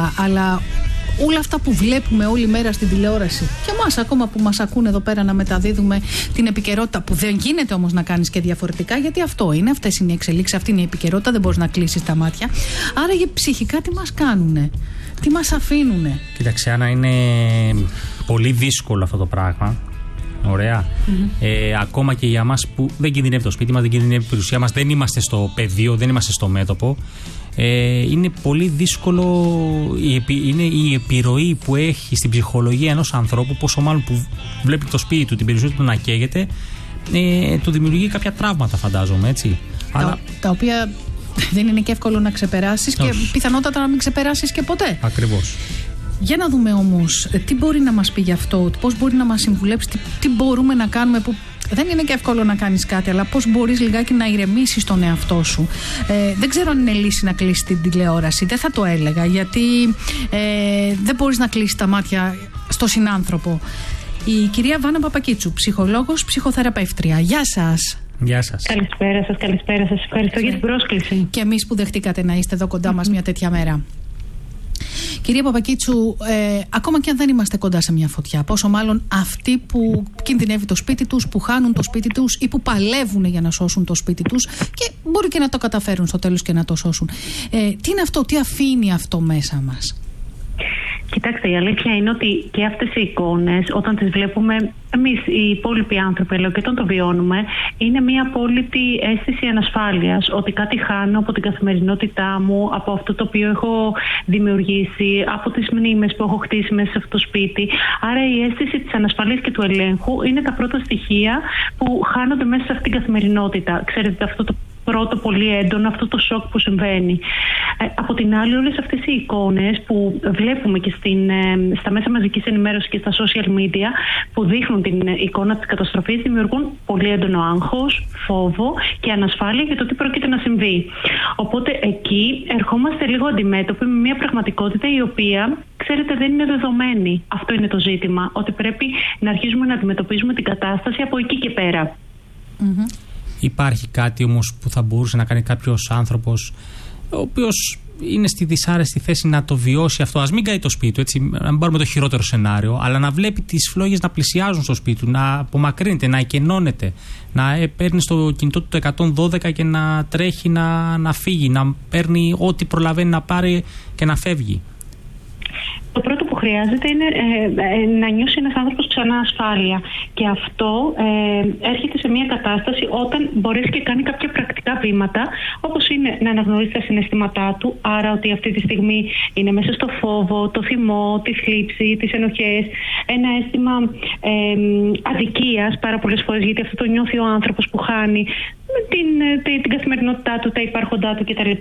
αυτά, αλλά όλα αυτά που βλέπουμε όλη μέρα στην τηλεόραση και εμάς ακόμα που μας ακούνε εδώ πέρα να μεταδίδουμε την επικαιρότητα, που δεν γίνεται όμως να κάνεις και διαφορετικά, γιατί αυτές είναι οι εξελίξεις, αυτή είναι η επικαιρότητα, δεν μπορείς να κλείσεις τα μάτια. Άρα για ψυχικά τι μας κάνουνε, τι μας αφήνουνε? Κοίταξε, Άννα, είναι πολύ δύσκολο αυτό το πράγμα. Ωραία. Ακόμα και για μας που δεν κινδυνεύει το σπίτι μας, δεν κινδυνεύει η περιουσία μας, δεν είμαστε στο πεδίο, δεν είμαστε στο μέτωπο. Είναι πολύ δύσκολο είναι η επιρροή που έχει στην ψυχολογία ενός ανθρώπου, πόσο μάλλον που βλέπει το σπίτι του, την περιουσία του να καίγεται, του δημιουργεί κάποια τραύματα, φαντάζομαι, έτσι. Τα οποία δεν είναι και εύκολο να ξεπεράσεις και πιθανότατα να μην ξεπεράσεις και ποτέ. Ακριβώς. Για να δούμε όμως τι μπορεί να μας πει γι' αυτό, πώς μπορεί να μας συμβουλέψει, τι μπορούμε να κάνουμε, που δεν είναι και εύκολο να κάνεις κάτι, αλλά πώς μπορείς λιγάκι να ηρεμήσεις τον εαυτό σου. Δεν ξέρω αν είναι λύση να κλείσεις την τηλεόραση, δεν θα το έλεγα, γιατί δεν μπορείς να κλείσεις τα μάτια στο συνάνθρωπο. Η κυρία Βάνα Παπακίτσου, ψυχολόγος, ψυχοθεραπεύτρια. Γεια σας. Γεια σας. Καλησπέρα σας, καλησπέρα σας. Ευχαριστώ για την πρόσκληση. Και εμείς που δεχτήκατε να είστε εδώ κοντά μας μια τέτοια μέρα. Κυρία Παπακίτσου, ακόμα και αν δεν είμαστε κοντά σε μια φωτιά, πόσο μάλλον αυτοί που κινδυνεύει το σπίτι τους, που χάνουν το σπίτι τους ή που παλεύουν για να σώσουν το σπίτι τους και μπορεί και να το καταφέρουν στο τέλος και να το σώσουν. Τι είναι αυτό, τι αφήνει αυτό μέσα μας? Κοιτάξτε, η αλήθεια είναι ότι και αυτές οι εικόνες, όταν τις βλέπουμε εμείς οι υπόλοιποι άνθρωποι, αλλά και όταν το βιώνουμε, είναι μια απόλυτη αίσθηση ανασφάλειας, ότι κάτι χάνω από την καθημερινότητά μου, από αυτό το οποίο έχω δημιουργήσει, από τις μνήμες που έχω χτίσει μέσα σε αυτό το σπίτι. Άρα η αίσθηση της ανασφαλείας και του ελέγχου είναι τα πρώτα στοιχεία που χάνονται μέσα σε αυτή την καθημερινότητα. Ξέρετε, αυτό το πρώτο πολύ έντονο, αυτό το σοκ που συμβαίνει. Από την άλλη, όλες αυτές οι εικόνες που βλέπουμε και στα μέσα μαζικής ενημέρωσης και στα social media, που δείχνουν την εικόνα της καταστροφής, δημιουργούν πολύ έντονο άγχος, φόβο και ανασφάλεια για το τι πρόκειται να συμβεί. Οπότε εκεί ερχόμαστε λίγο αντιμέτωποι με μια πραγματικότητα η οποία, ξέρετε, δεν είναι δεδομένη. Αυτό είναι το ζήτημα, ότι πρέπει να αρχίσουμε να αντιμετωπίζουμε την κατάσταση από εκεί και πέρα. Υπάρχει κάτι όμως που θα μπορούσε να κάνει κάποιος άνθρωπος ο οποίος είναι στη δυσάρεστη θέση να το βιώσει αυτό? Ας μην καεί το σπίτι του, έτσι, να μην πάρουμε το χειρότερο σενάριο, αλλά να βλέπει τις φλόγες να πλησιάζουν στο σπίτι του, να απομακρύνεται, να εκενώνεται, να παίρνει στο κινητό του το 112 και να τρέχει να φύγει, να παίρνει ό,τι προλαβαίνει να πάρει και να φεύγει. Το πρώτο που χρειάζεται είναι να νιώσει ένας άνθρωπος ξανά ασφάλεια. Και αυτό έρχεται σε μια κατάσταση όταν μπορέσει και κάνει κάποια πρακτικά βήματα, όπως είναι να αναγνωρίσει τα συναισθήματά του, άρα ότι αυτή τη στιγμή είναι μέσα στο φόβο, το θυμό, τη θλίψη, τις ενοχές, ένα αίσθημα αδικίας πάρα πολλές φορές, γιατί αυτό το νιώθει ο άνθρωπος που χάνει την καθημερινότητά του, τα υπάρχοντά του κτλ.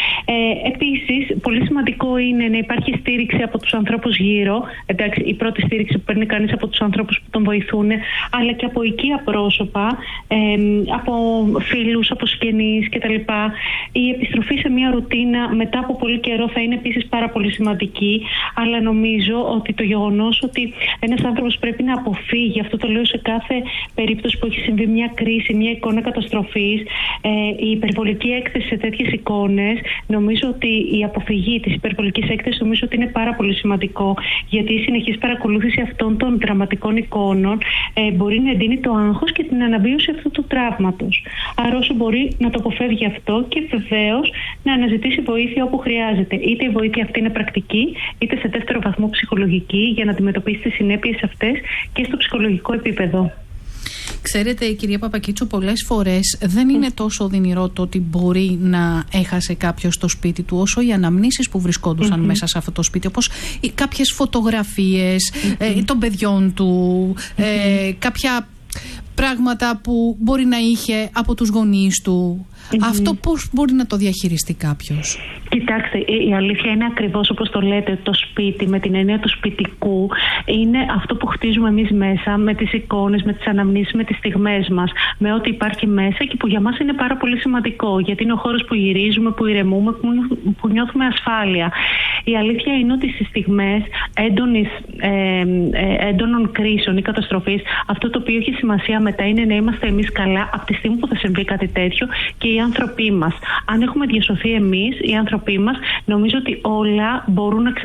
Επίσης, πολύ σημαντικό είναι να υπάρχει στήριξη από τους ανθρώπους γύρω. Εντάξει, η πρώτη στήριξη που παίρνει κανείς από τους ανθρώπους που τον βοηθούν, αλλά και από οικεία πρόσωπα, από φίλους, από συγγενείς κτλ. Η επιστροφή σε μια ρουτίνα μετά από πολύ καιρό θα είναι επίσης πάρα πολύ σημαντική, αλλά νομίζω ότι το γεγονός ότι ένας άνθρωπος πρέπει να αποφύγει, αυτό το λέω σε κάθε περίπτωση που έχει συμβεί μια κρίση, μια εικόνα καταστροφής, η υπερβολική έκθεση σε τέτοιες εικόνες, νομίζω ότι η αποφυγή της υπερβολικής έκθεσης νομίζω ότι είναι πάρα πολύ σημαντικό, γιατί η συνεχής παρακολούθηση αυτών των δραματικών εικόνων μπορεί να εντείνει το άγχος και την αναβίωση αυτού του τραύματος. Άρα όσο μπορεί να το αποφεύγει αυτό και βεβαίως να αναζητήσει βοήθεια όπου χρειάζεται. Είτε η βοήθεια αυτή είναι πρακτική, είτε σε δεύτερο βαθμό ψυχολογική, για να αντιμετωπίσει τις συνέπειες αυτές και στο ψυχολογικό επίπεδο. Ξέρετε, κυρία Παπακίτσου, πολλές φορές δεν είναι τόσο οδυνηρό το ότι μπορεί να έχασε κάποιος το σπίτι του, όσο οι αναμνήσεις που βρισκόντουσαν μέσα σε αυτό το σπίτι, όπως κάποιες φωτογραφίες των παιδιών του, κάποια πράγματα που μπορεί να είχε από τους γονείς του. Αυτό πώς μπορεί να το διαχειριστεί κάποιος? Κοιτάξτε, η αλήθεια είναι ακριβώς όπως το λέτε, το σπίτι με την έννοια του σπιτικού είναι αυτό που χτίζουμε εμείς μέσα, με τις εικόνες, με τις αναμνήσεις, με τις στιγμές μας, με ό,τι υπάρχει μέσα και που για μας είναι πάρα πολύ σημαντικό, γιατί είναι ο χώρος που γυρίζουμε, που ηρεμούμε, που νιώθουμε ασφάλεια. Η αλήθεια είναι ότι στις στιγμές έντονων κρίσεων ή καταστροφής, αυτό το οποίο έχει σημασία μετά είναι να είμαστε εμείς καλά από τη στιγμή που θα συμβεί κάτι τέτοιο και οι άνθρωποι μας. Αν έχουμε διασωθεί εμείς, οι άνθρωποι μας, νομίζω ότι όλα μπορούν να